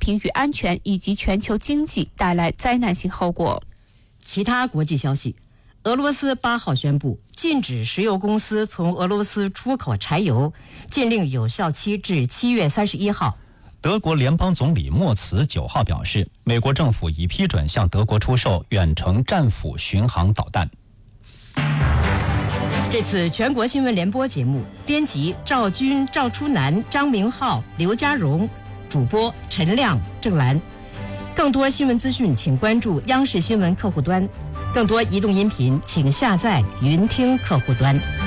平与安全以及全球经济带来灾难性后果。 其他国际消息，俄罗斯8号宣布禁止石油公司从俄罗斯出口柴油，禁令有效期至7月31号。 德国联邦总理默茨9号表示，美国政府已批准向德国出售远程战斧巡航导弹。 这次全国新闻联播节目，编辑赵军、赵初南、张明浩、刘家荣，主播陈亮、郑兰。更多新闻资讯，请关注央视新闻客户端。更多移动音频，请下载云听客户端。